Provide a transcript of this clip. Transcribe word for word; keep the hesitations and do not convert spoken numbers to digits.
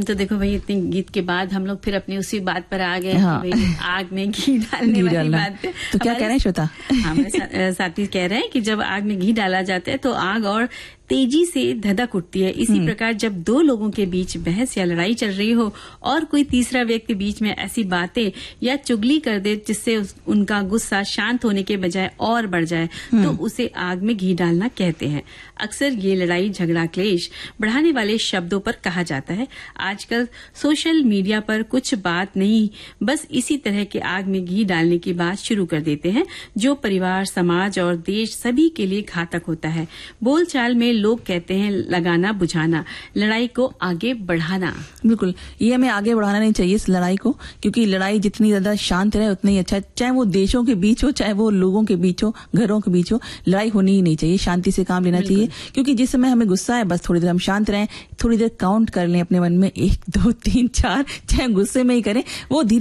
तो देखो भाई, इतने गीत के बाद हम लोग फिर अपनी उसी बात पर आ गए हाँ। कि भाई आग में घी डालने घी वाली डालना। बात पे। तो क्या कह रहे हैं श्वेता? हमारे सा, साथी कह रहे हैं कि जब आग में घी डाला जाता है तो आग और तेजी से धधक उठती है। इसी प्रकार जब दो लोगों के बीच बहस या लड़ाई चल रही हो और कोई तीसरा व्यक्ति बीच में ऐसी बातें या चुगली कर दे जिससे उनका गुस्सा शांत होने के बजाय और बढ़ जाए, तो उसे आग में घी डालना कहते हैं। अक्सर ये लड़ाई झगड़ा क्लेश बढ़ाने वाले शब्दों पर कहा जाता है। आजकल सोशल मीडिया पर कुछ बात नहीं, बस इसी तरह के आग में घी डालने की बात शुरू कर देते हैं, जो परिवार, समाज और देश सभी के लिए घातक होता है। बोलचाल में लोग कहते हैं लगाना बुझाना, लड़ाई को आगे बढ़ाना। बिल्कुल, ये हमें आगे बढ़ाना नहीं चाहिए इस लड़ाई को, क्योंकि लड़ाई जितनी ज्यादा शांत रहे उतना ही अच्छा है। चाहे वो देशों के बीच हो, चाहे वो लोगों के बीच हो, घरों के बीच हो, लड़ाई होनी ही नहीं चाहिए। शांति से काम लेना चाहिए, क्योंकि जिस समय हमें गुस्सा है बस थोड़ी देर हम शांत रहें, थोड़ी देर काउंट कर लें अपने मन में, एक दो तीन चार, चाहे गुस्से में ही करें, वो धीरे